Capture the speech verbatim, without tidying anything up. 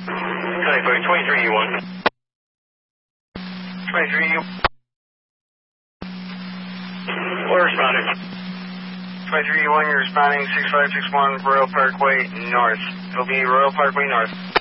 twenty-three U one. twenty-three U one. We're responding. twenty-three U one, you're responding six five six one Royal Parkway North. It'll be Royal Parkway North.